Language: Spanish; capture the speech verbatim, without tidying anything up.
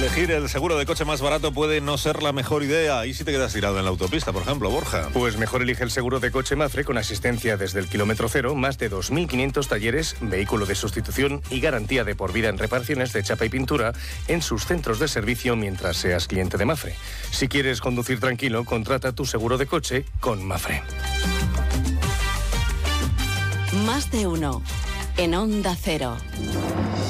Elegir el seguro de coche más barato puede no ser la mejor idea. ¿Y si te quedas tirado en la autopista, por ejemplo, Borja? Pues mejor elige el seguro de coche Mafre con asistencia desde el kilómetro cero, más de dos mil quinientos talleres, vehículo de sustitución y garantía de por vida en reparaciones de chapa y pintura en sus centros de servicio mientras seas cliente de Mafre. Si quieres conducir tranquilo, contrata tu seguro de coche con Mafre. Más de uno en Onda Cero.